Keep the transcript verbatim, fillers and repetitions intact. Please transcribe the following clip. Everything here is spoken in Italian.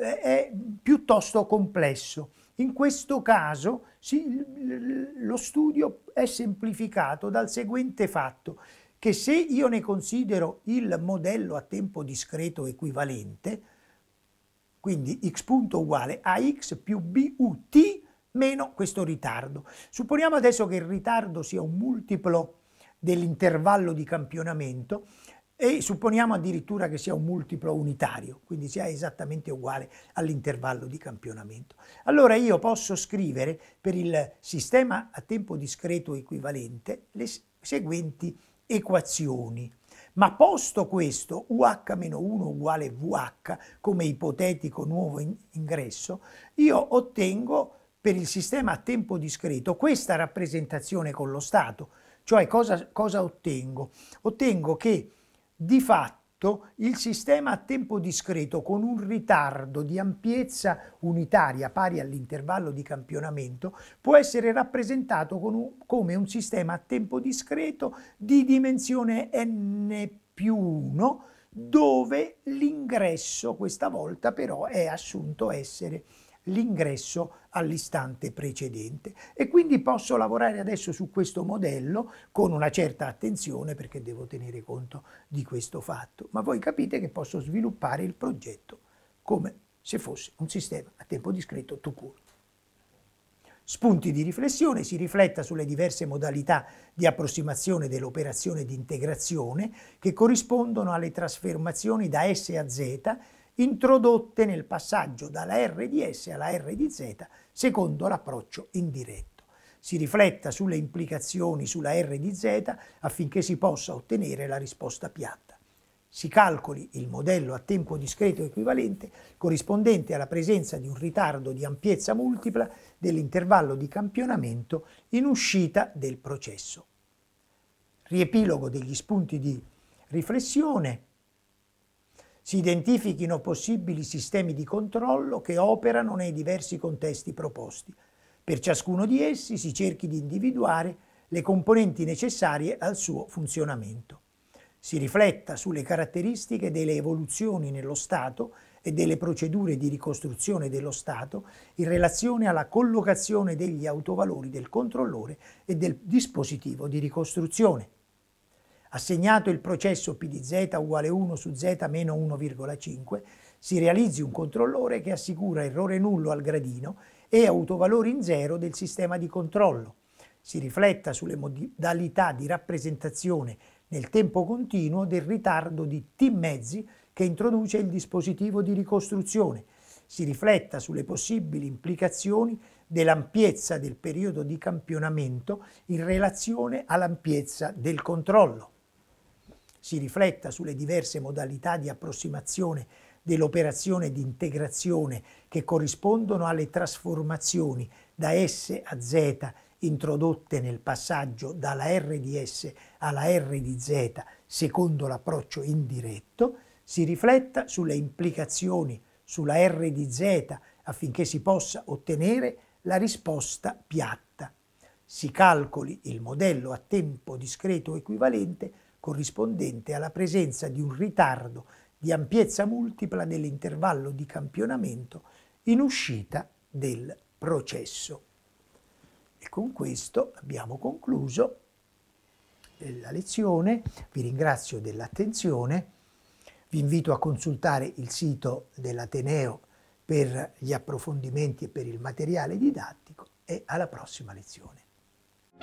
eh, è piuttosto complesso. In questo caso sì, lo studio è semplificato dal seguente fatto, che se io ne considero il modello a tempo discreto equivalente, quindi x punto uguale a x più but meno questo ritardo. Supponiamo adesso che il ritardo sia un multiplo dell'intervallo di campionamento e supponiamo addirittura che sia un multiplo unitario, quindi sia esattamente uguale all'intervallo di campionamento. Allora io posso scrivere per il sistema a tempo discreto equivalente le seguenti equazioni. Ma posto questo, U H meno uno uguale V H come ipotetico nuovo in ingresso, io ottengo per il sistema a tempo discreto questa rappresentazione con lo stato. Cioè cosa, cosa ottengo? Ottengo che di fatto il sistema a tempo discreto con un ritardo di ampiezza unitaria pari all'intervallo di campionamento può essere rappresentato con un, come un sistema a tempo discreto di dimensione n più uno, dove l'ingresso questa volta però è assunto essere l'ingresso all'istante precedente, e quindi posso lavorare adesso su questo modello con una certa attenzione perché devo tenere conto di questo fatto, ma voi capite che posso sviluppare il progetto come se fosse un sistema a tempo discreto tout court. Spunti di riflessione: si rifletta sulle diverse modalità di approssimazione dell'operazione di integrazione che corrispondono alle trasformazioni da S a Z introdotte nel passaggio dalla R di S alla R di Z secondo l'approccio indiretto. Si rifletta sulle implicazioni sulla R di Z affinché si possa ottenere la risposta piatta. Si calcoli il modello a tempo discreto equivalente corrispondente alla presenza di un ritardo di ampiezza multipla dell'intervallo di campionamento in uscita del processo. Riepilogo degli spunti di riflessione. Si identifichino possibili sistemi di controllo che operano nei diversi contesti proposti. Per ciascuno di essi si cerchi di individuare le componenti necessarie al suo funzionamento. Si rifletta sulle caratteristiche delle evoluzioni nello stato e delle procedure di ricostruzione dello stato in relazione alla collocazione degli autovalori del controllore e del dispositivo di ricostruzione. Assegnato il processo P di Z uguale uno su Z meno uno virgola cinque, si realizzi un controllore che assicura errore nullo al gradino e autovalori in zero del sistema di controllo. Si rifletta sulle modalità di rappresentazione nel tempo continuo del ritardo di T mezzi che introduce il dispositivo di ricostruzione. Si rifletta sulle possibili implicazioni dell'ampiezza del periodo di campionamento in relazione all'ampiezza del controllo. Si rifletta sulle diverse modalità di approssimazione dell'operazione di integrazione che corrispondono alle trasformazioni da S a Z introdotte nel passaggio dalla R di S alla R di Z secondo l'approccio indiretto. Si rifletta sulle implicazioni sulla R di Z affinché si possa ottenere la risposta piatta. Si calcoli il modello a tempo discreto equivalente corrispondente alla presenza di un ritardo di ampiezza multipla dell'intervallo di campionamento in uscita del processo. E con questo abbiamo concluso la lezione. Vi ringrazio dell'attenzione, vi invito a consultare il sito dell'Ateneo per gli approfondimenti e per il materiale didattico e alla prossima lezione.